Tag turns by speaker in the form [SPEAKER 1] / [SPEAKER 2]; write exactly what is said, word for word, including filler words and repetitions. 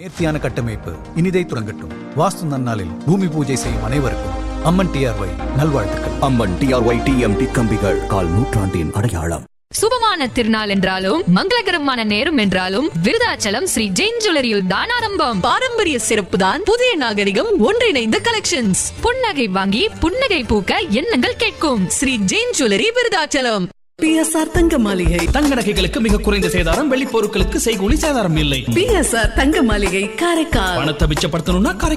[SPEAKER 1] நேர்த்தியான கட்டமைப்பு இனிதை துறங்கட்டும். வாஸ்து நன்னாளில் பூமி பூஜை செய்யும் அனைவருக்கும் அம்மன் டிஆர்ஒய் நல்வாழ்த்துக்கள்.
[SPEAKER 2] அம்மன் டிஆர்ஒய் டிஎம்டி கம்பிகள் கால் நூற்றாண்டின் அடையாளம்.
[SPEAKER 3] சுபமான திருநாள் என்றாலும் மங்களகரமான நேரம் என்றாலும் விருதாச்சலம் ஸ்ரீ ஜெயின் ஜுவல்லரியில் தான் ஆரம்பம். பாரம்பரிய சிறப்பு தான் புதிய நாகரிகம் ஒன்றிணைந்த கலெக்ஷன்ஸ். புன்னகை வாங்கி புன்னகை பூக்க எண்ணங்கள் கேட்கும். ஸ்ரீ ஜெயின் ஜுவல்லரி விருதாச்சலம்.
[SPEAKER 4] பிஎஸ்ஆர் தங்க மாளிகை
[SPEAKER 5] தங்க நகைகளுக்கு மிக குறைந்த சேதாரம், வெள்ளி பொருட்களுக்கு செய்கூலி சேதாரம் இல்லை.
[SPEAKER 4] பிஎஸ்ஆர் தங்க மாளிகை காரைக்கால்.
[SPEAKER 5] பணத்தை மிச்சப்படுத்தணும்னா காரைக்கால்